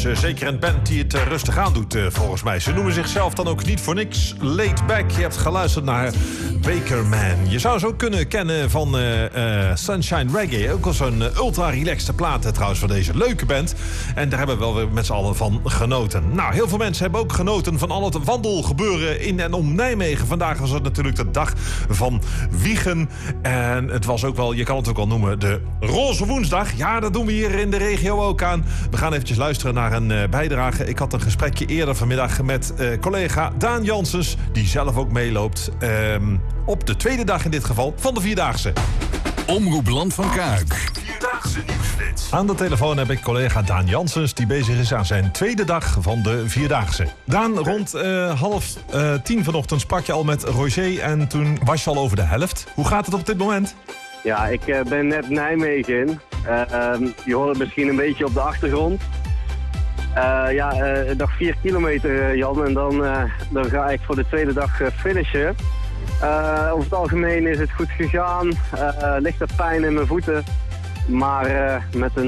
zeker een band die het rustig aan doet, volgens mij. Ze noemen zichzelf dan ook niet voor niks Laid Back. Je hebt geluisterd naar Bakerman. Je zou ze ook kunnen kennen van Sunshine Reggae. Ook al zo'n ultra-relaxte plaat trouwens van deze leuke band. En daar hebben we wel weer met z'n allen van genoten. Nou, heel veel mensen hebben ook genoten van al het wandelgebeuren in en om Nijmegen. Vandaag was het natuurlijk de dag van Wiegen. En het was ook wel, je kan het ook wel noemen, de Roze Woensdag. Ja, dat doen we hier in de regio ook aan. We gaan eventjes luisteren naar een bijdrage. Ik had een gesprekje eerder vanmiddag met collega Daan Janssens, die zelf ook meeloopt op de tweede dag in dit geval van de Vierdaagse. Omroep Land van Kuik. Vierdaagse nieuwsflits. Aan de telefoon heb ik collega Daan Janssens, die bezig is aan zijn tweede dag van de Vierdaagse. Daan, rond 9:30 vanochtend sprak je al met Roger en toen was je al over de helft. Hoe gaat het op dit moment? Ja, ik ben net Nijmegen in. Je hoort het misschien een beetje op de achtergrond. Nog 4 kilometer, Jan, en dan ga ik voor de tweede dag finishen. Over het algemeen is het goed gegaan. Lichte pijn in mijn voeten. Maar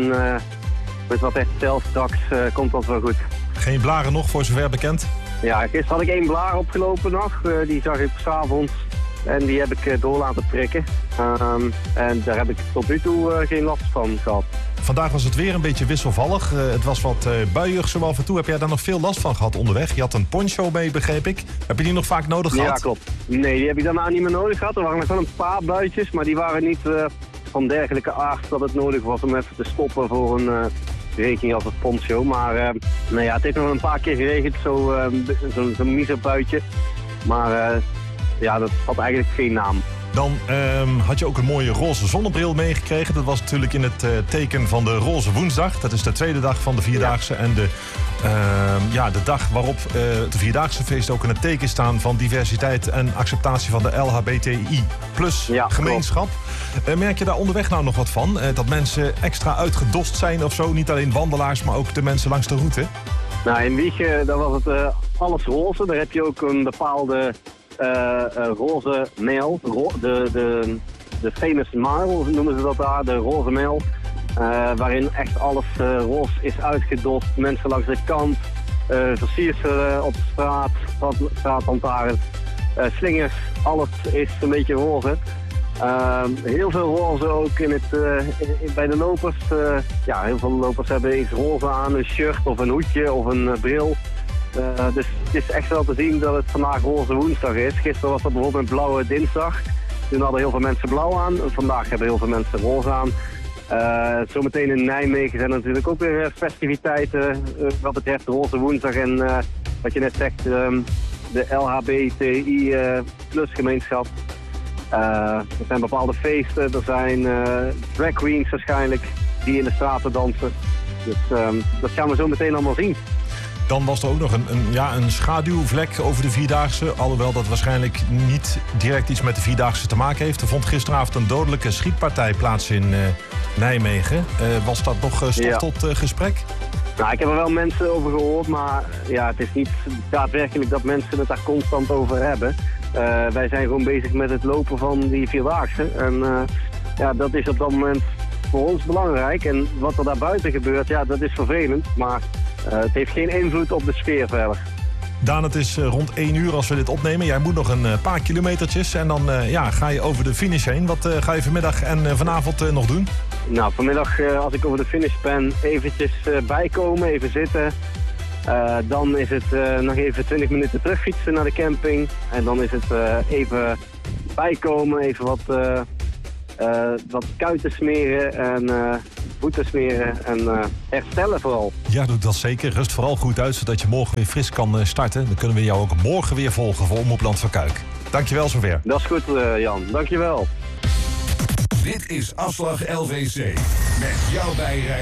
met wat herstel straks komt dat wel goed. Geen blaren nog, voor zover bekend? Ja, gisteren had ik 1 blaar opgelopen nog. Die zag ik 's avonds. En die heb ik door laten prikken. En daar heb ik tot nu toe geen last van gehad. Vandaag was het weer een beetje wisselvallig. Het was wat buiig zo af en toe. Heb jij daar nog veel last van gehad onderweg? Je had een poncho mee, begreep ik. Heb je die nog vaak nodig gehad? Ja, klopt. Nee, die heb ik daarna niet meer nodig gehad. Er waren nog wel een paar buitjes, maar die waren niet van dergelijke aard dat het nodig was om even te stoppen voor een rekening als een poncho. Maar het heeft nog een paar keer geregend, zo'n miserbuitje. Maar dat had eigenlijk geen naam. Dan had je ook een mooie roze zonnebril meegekregen. Dat was natuurlijk in het teken van de Roze Woensdag. Dat is de tweede dag van de Vierdaagse. Ja. En de dag waarop de Vierdaagse feest ook in het teken staan van diversiteit en acceptatie van de LHBTI plus gemeenschap. Merk je daar onderweg nou nog wat van? Dat mensen extra uitgedost zijn of zo? Niet alleen wandelaars, maar ook de mensen langs de route? Nou, in Wiegen daar was het alles roze. Daar heb je ook een bepaalde roze mail, de famous mile noemen ze dat daar, de roze mail, waarin echt alles roze is uitgedost, mensen langs de kant, versierselen op de straat, straatlantaarns, slingers, alles is een beetje roze. Heel veel roze ook bij de lopers. Heel veel lopers hebben iets roze aan, een shirt of een hoedje of een bril. Dus het is echt wel te zien dat het vandaag Roze Woensdag is. Gisteren was dat bijvoorbeeld een blauwe dinsdag. Toen hadden heel veel mensen blauw aan. Vandaag hebben heel veel mensen roze aan. Zometeen in Nijmegen zijn er natuurlijk ook weer festiviteiten wat betreft Roze Woensdag. En wat je net zegt, de LHBTI plus gemeenschap. Er zijn bepaalde feesten, er zijn drag queens waarschijnlijk die in de straten dansen. Dus dat gaan we zo meteen allemaal zien. Dan was er ook nog een schaduwvlek over de Vierdaagse. Alhoewel dat waarschijnlijk niet direct iets met de Vierdaagse te maken heeft. Er vond gisteravond een dodelijke schietpartij plaats in Nijmegen. Was dat nog stof tot gesprek? Nou, ik heb er wel mensen over gehoord, maar het is niet daadwerkelijk dat mensen het daar constant over hebben. Wij zijn gewoon bezig met het lopen van die Vierdaagse. En dat is op dat moment voor ons belangrijk. En wat er daarbuiten gebeurt, dat is vervelend. Maar het heeft geen invloed op de sfeer verder. Daan, het is rond 1 uur als we dit opnemen. Jij moet nog een paar kilometertjes en dan ga je over de finish heen. Wat ga je vanmiddag en vanavond nog doen? Nou, vanmiddag als ik over de finish ben, eventjes bijkomen, even zitten. Dan is het nog even 20 minuten terugfietsen naar de camping. En dan is het even bijkomen, even wat kuiten smeren en voeten smeren en herstellen vooral. Ja, doe dat zeker. Rust vooral goed uit, zodat je morgen weer fris kan starten. Dan kunnen we jou ook morgen weer volgen voor Omroep Land van Kuik. Dankjewel zover. Dat is goed, Jan. Dankjewel. Dit is Afslag LVC. Met jouw bijrijder.